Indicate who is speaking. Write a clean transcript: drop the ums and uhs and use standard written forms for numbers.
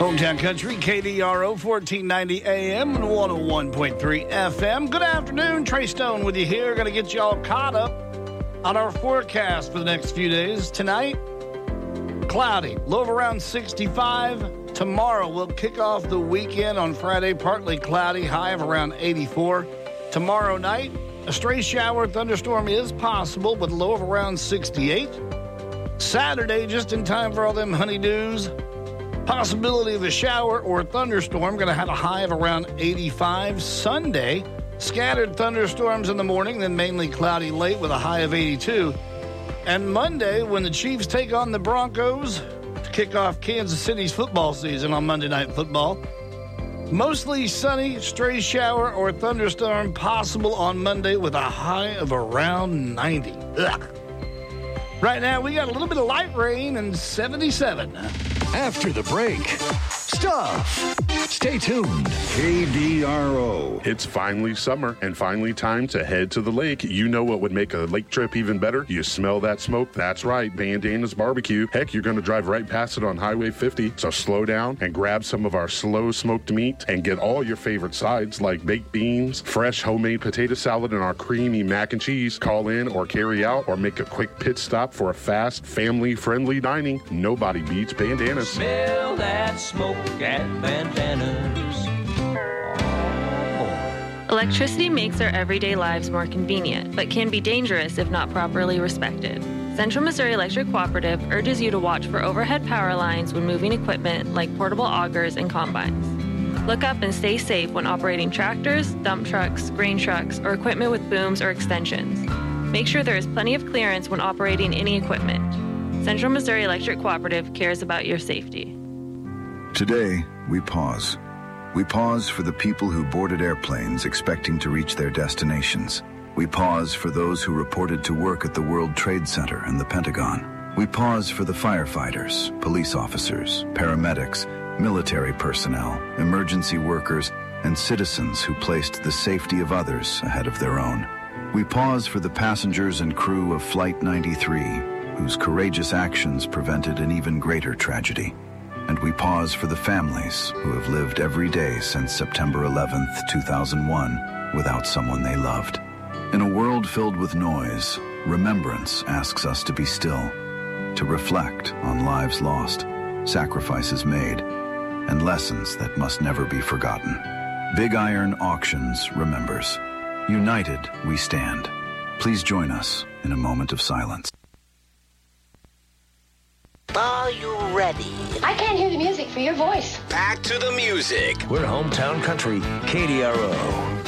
Speaker 1: Hometown Country, KDRO, 1490 AM and 101.3 FM. Good afternoon. Trey Stone with you here. Going to get you all caught up on our forecast for the next few days. Tonight, cloudy, low of around 65. Tomorrow, we'll kick off the weekend on Friday, partly cloudy, high of around 84. Tomorrow night, a stray shower thunderstorm is possible, with a low of around 68. Saturday, just in time for all them honeydews. Possibility of a shower or thunderstorm, going to have a high of around 85. Sunday, scattered thunderstorms in the morning, then mainly cloudy late with a high of 82. And Monday, when the Chiefs take on the Broncos to kick off Kansas City's football season on Monday Night Football, mostly sunny, stray shower or thunderstorm possible on Monday with a high of around 90. Ugh. Right now, we got a little bit of light rain and 77.
Speaker 2: After the break, stuff. Stay tuned.
Speaker 3: KDRO.
Speaker 4: It's finally summer and finally time to head to the lake. You know what would make a lake trip even better? You smell that smoke? That's right, Bandana's Barbecue. Heck, you're going to drive right past it on Highway 50. So slow down and grab some of our slow smoked meat and get all your favorite sides like baked beans, fresh homemade potato salad, and our creamy mac and cheese. Call in or carry out or make a quick pit stop for a fast, family-friendly dining. Nobody beats Bandana's.
Speaker 5: Smell that smoke at Bandana's.
Speaker 6: Electricity makes our everyday lives more convenient, but can be dangerous if not properly respected. Central Missouri Electric Cooperative urges you to watch for overhead power lines when moving equipment like portable augers and combines. Look up and stay safe when operating tractors, dump trucks, grain trucks, or equipment with booms or extensions. Make sure there is plenty of clearance when operating any equipment. Central Missouri Electric Cooperative cares about your safety.
Speaker 7: Today, we pause. We pause for the people who boarded airplanes expecting to reach their destinations. We pause for those who reported to work at the World Trade Center and the Pentagon. We pause for the firefighters, police officers, paramedics, military personnel, emergency workers, and citizens who placed the safety of others ahead of their own. We pause for the passengers and crew of Flight 93, whose courageous actions prevented an even greater tragedy. And we pause for the families who have lived every day since September 11th, 2001, without someone they loved. In a world filled with noise, remembrance asks us to be still, to reflect on lives lost, sacrifices made, and lessons that must never be forgotten. Big Iron Auctions remembers. United, we stand. Please join us in a moment of silence.
Speaker 8: Are you ready?
Speaker 9: I can't hear the music for your voice.
Speaker 2: Back to the music. We're Hometown Country, KDRO.